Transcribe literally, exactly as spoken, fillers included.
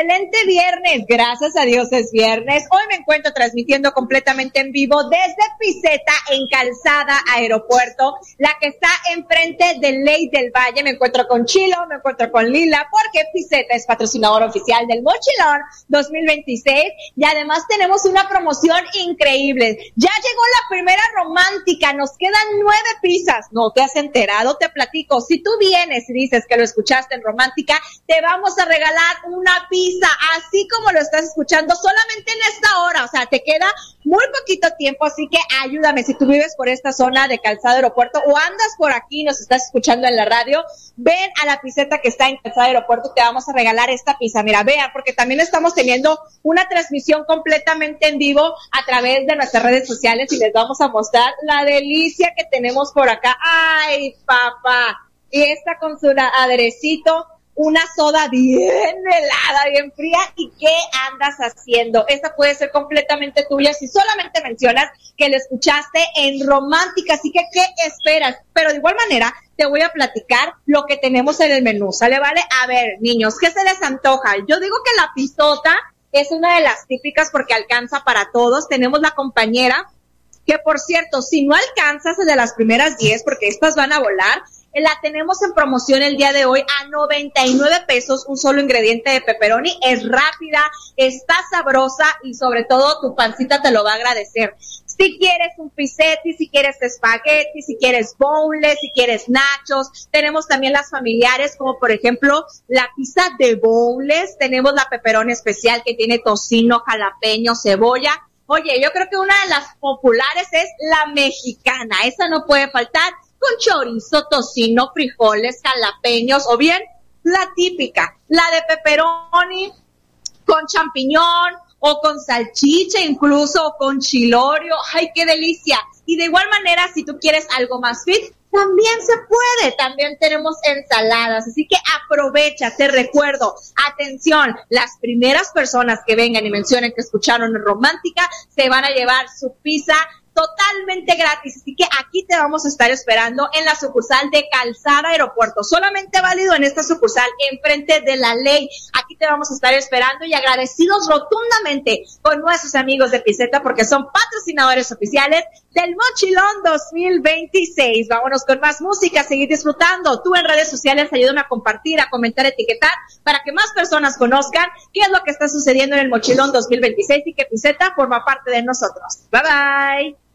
excelente viernes, gracias a Dios es viernes. Hoy me encuentro transmitiendo completamente en vivo desde Pizeta en Calzada Aeropuerto, la que está enfrente de Ley del Valle. Me encuentro con Chilo, me encuentro con Lila, porque Pizeta es patrocinador oficial del Mochilón dos mil veintiséis y además tenemos una promoción increíble. Ya llegó la primera romántica, nos quedan nueve pizzas. ¿No te has enterado? Te platico. Si tú vienes y dices que lo escuchaste en romántica, te vamos a regalar una pizza, así como lo estás escuchando, solamente en esta hora. O sea, te queda muy poquito tiempo, así que ayúdame. Si tú vives por esta zona de Calzada Aeropuerto o andas por aquí y nos estás escuchando en la radio, ven a la Pizeta que está en Calzada Aeropuerto, te vamos a regalar esta pizza. Mira, vean, porque también estamos teniendo una transmisión completamente en vivo a través de nuestras redes sociales y les vamos a mostrar la delicia que tenemos por acá. ¡Ay, papá! Y esta con su aderecito, una soda bien helada, bien fría. ¿Y qué andas haciendo? Esta puede ser completamente tuya si solamente mencionas que lo escuchaste en romántica. Así que, ¿qué esperas? Pero de igual manera, te voy a platicar lo que tenemos en el menú. ¿Sale, vale? A ver, niños, ¿qué se les antoja? Yo digo que la pisota es una de las típicas porque alcanza para todos. Tenemos la compañera, que por cierto, si no alcanzas de las primeras diez, porque estas van a volar, la tenemos en promoción el día de hoy a noventa y nueve pesos, un solo ingrediente de pepperoni. Es rápida, está sabrosa y sobre todo tu pancita te lo va a agradecer. Si quieres un pizzetti, si quieres espagueti, si quieres boneless, si quieres nachos, tenemos también las familiares, como por ejemplo la pizza de boneless. Tenemos la pepperoni especial que tiene tocino, jalapeño, cebolla. Oye, yo creo que una de las populares es la mexicana, esa no puede faltar, con chorizo, tocino, frijoles, jalapeños, o bien la típica, la de pepperoni con champiñón, o con salchicha incluso, o con chilorio. ¡Ay, qué delicia! Y de igual manera, si tú quieres algo más fit, también se puede, también tenemos ensaladas, así que aprovecha. Te recuerdo, atención, las primeras personas que vengan y mencionen que escucharon en romántica, se van a llevar su pizza totalmente gratis, así que aquí te vamos a estar esperando en la sucursal de Calzada Aeropuerto, solamente válido en esta sucursal, enfrente de la Ley. Aquí te vamos a estar esperando y agradecidos rotundamente con nuestros amigos de Pizeta porque son patrocinadores oficiales del Mochilón dos mil veintiséis. Vámonos con más música, seguir disfrutando. Tú en redes sociales ayúdame a compartir, a comentar, a etiquetar para que más personas conozcan qué es lo que está sucediendo en el Mochilón dos mil veintiséis y que Pizeta forma parte de nosotros. Bye bye.